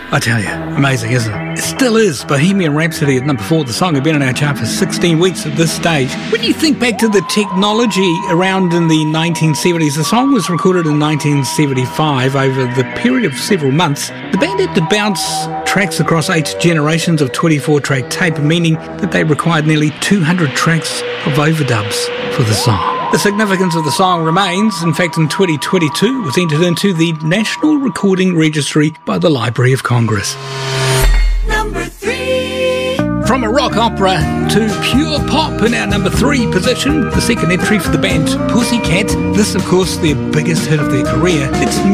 I tell you, amazing, isn't it? It still is. Bohemian Rhapsody at number 4. The song had been on our chart for 16 weeks at this stage. When you think back to the technology around in the 1970s, the song was recorded in 1975 over the period of several months. The band had to bounce tracks across 8 generations of 24-track tape, meaning that they required nearly 200 tracks of overdubs for the song. The significance of the song remains. In fact, in 2022, it was entered into the National Recording Registry by the Library of Congress. Number 3. From a rock opera to pure pop in our number 3 position, the second entry for the band Pussycat. This, of course, their biggest hit of their career. It's